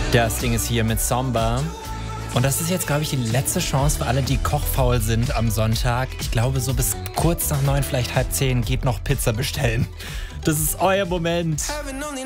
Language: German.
Das Ding ist hier mit Samba. Und das ist jetzt, glaube ich, die letzte Chance für alle, die kochfaul sind am Sonntag. Ich glaube, so bis kurz nach 9, vielleicht halb 10 geht noch Pizza bestellen. Das ist euer Moment.